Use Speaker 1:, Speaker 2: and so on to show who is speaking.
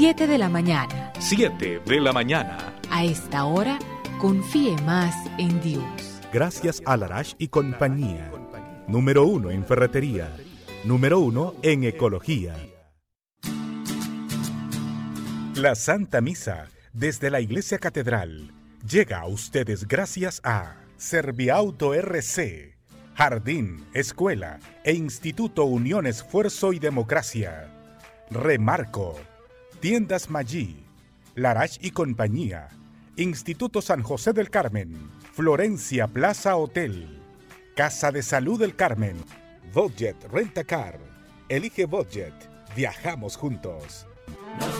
Speaker 1: 7 de la mañana.
Speaker 2: 7 de la mañana.
Speaker 1: A esta hora, confíe más en Dios.
Speaker 3: Gracias a Larache y compañía. Número 1 en ferretería. Número 1 en ecología. La Santa Misa, desde la Iglesia Catedral, llega a ustedes gracias a Serviauto RC, Jardín, Escuela e Instituto Unión Esfuerzo y Democracia. Remarco, Tiendas Maggi, Larache y compañía, Instituto San José del Carmen, Florencia Plaza Hotel, Casa de Salud del Carmen, Budget Rentacar. Elige Budget. Viajamos juntos.